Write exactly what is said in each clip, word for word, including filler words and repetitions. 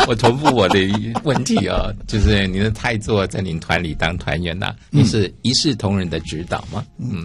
我重复我的问题哦，就是你的太座在您团里当团员呐、啊，你是一视同仁的指导吗？嗯。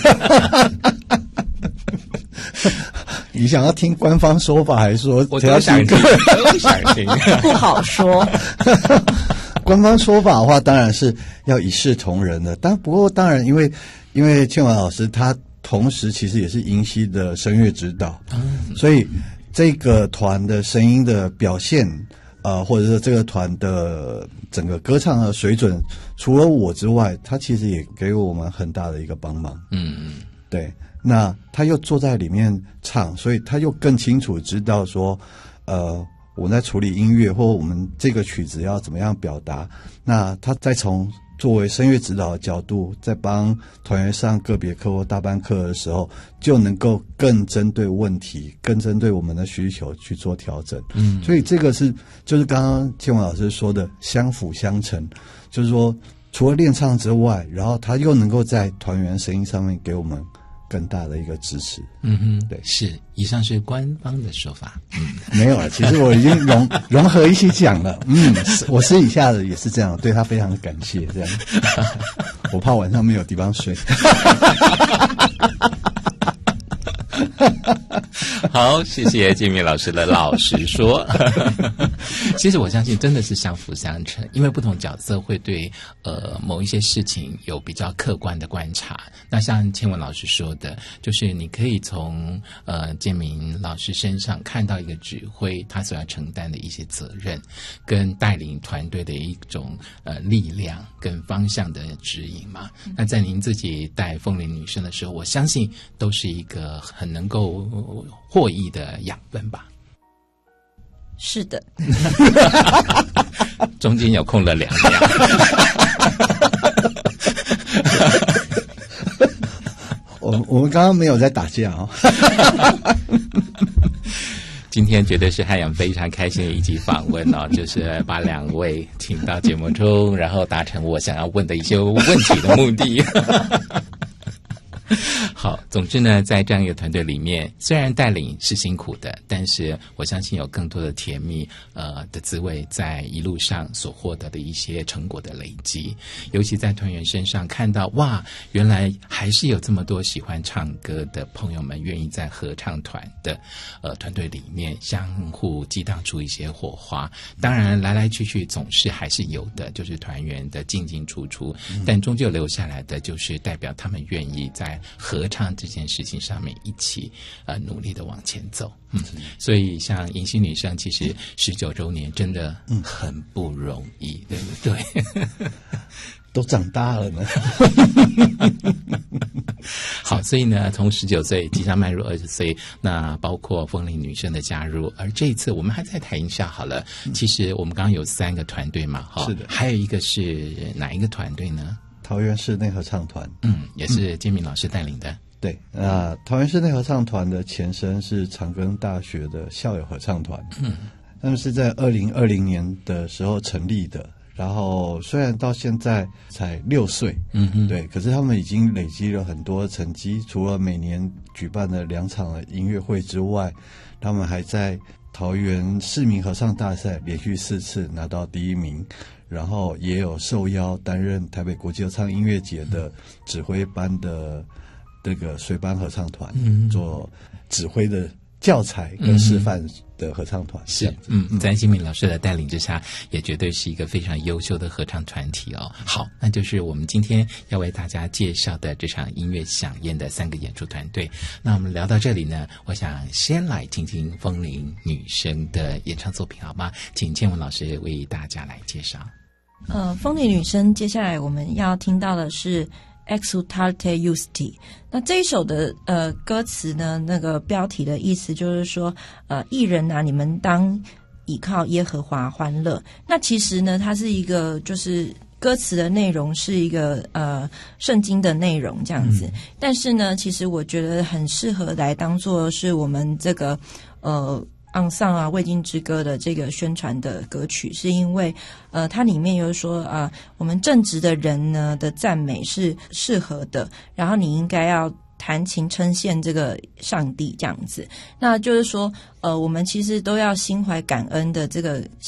你想要听官方说法，还是说我都想听，都想听， 不好说。 官方说法的话，当然是要一视同仁的。但不过，当然，因为因为倩婉老师他同时其实也是银溪的声乐指导，嗯、所以这个团的声音的表现，呃，或者是这个团的整个歌唱的水准，除了我之外，他其实也给我们很大的一个帮忙。嗯嗯，对。那他又坐在里面唱，所以他又更清楚知道说，呃，我们在处理音乐或我们这个曲子要怎么样表达。那他再从作为声乐指导的角度，在帮团员上个别课或大班课的时候，就能够更针对问题，更针对我们的需求去做调整。嗯，所以这个是就是刚刚倩婉老师说的相辅相成，就是说除了练唱之外，然后他又能够在团员声音上面给我们更大的一个支持。 嗯哼，对，是以上是官方的说法。 嗯，没有了，其实我已经融融合一起讲了。嗯，我私底下的也是这样，对他非常的感谢。这样，我怕晚上没有地方睡。 好，谢谢建明老师的老实说。其实我相信真的是相辅相成，因为不同角色会对呃某一些事情有比较客观的观察。那像倩文老师说的，就是你可以从呃建明老师身上看到一个指挥他所要承担的一些责任，跟带领团队的一种呃力量跟方向的指引嘛。嗯、那在您自己带风铃女生的时候，我相信都是一个很能够获益的养分吧。 是的。 中间有空了两秒。 我我们刚刚没有在打架哦。 今天绝对是汉阳非常开心的一集访问哦，就是把两位请到节目中，然后达成我想要问的一些问题的目的。好，总之呢，在这样一个团队里面，虽然带领是辛苦的，但是我相信有更多的甜蜜呃的滋味在一路上所获得的一些成果的累积。尤其在团员身上看到，哇，原来还是有这么多喜欢唱歌的朋友们愿意在合唱团的呃团队里面相互激荡出一些火花。当然来来去去总是还是有的，就是团员的进进出出，嗯、但终究留下来的就是代表他们愿意在合唱这件事情上面一起呃努力的往前走。嗯，所以像银星女生其实十九周年真的很不容易，对不对？ 都长大了呢。 好，所以呢，从十九岁即将迈入二十岁，那包括风铃女生的加入，而这一次我们还在谈一下好了。嗯、其实我们刚刚有三个团队嘛，哈， 是的， 还有一个是哪一个团队呢？ 桃园市内合唱团， 嗯，也是建明老师带领的。 嗯、对，那桃园市内合唱团的前身是长庚大学的校友合唱团，嗯，他们是在二零二零年的时候成立的。然后虽然到现在才六岁，嗯哼，对，可是他们已经累积了很多成绩。除了每年举办的两场的音乐会之外，他们还在桃园市民合唱大赛连续四次拿到第一名。然后也有受邀担任台北国际合唱音乐节的指挥班的这个随班合唱团，嗯、做指挥的教材跟示范的合唱团。 是，嗯，在新明老师的带领之下，也绝对是一个非常优秀的合唱团体哦。好，那就是我们今天要为大家介绍的这场音乐飨宴的三个演出团队。那我们聊到这里呢，我想先来听听风铃女生的演唱作品，好吗？请倩文老师为大家来介绍。 呃，风铃女生，接下来我们要听到的是 Exultate Justi。那这一首的呃歌词呢，那个标题的意思就是说，呃，艺人啊，你们当倚靠耶和华欢乐。那其实呢，它是一个就是歌词的内容是一个呃圣经的内容这样子，嗯、但是呢，其实我觉得很适合来当做是我们这个呃。昂尚啊，未尽之歌的这个宣传的歌曲，是因为呃，它里面有说啊、呃，我们正直的人呢的赞美是适合的，然后你应该要弹琴称羡这个上帝这样子。那就是说，呃，我们其实都要心怀感恩的这个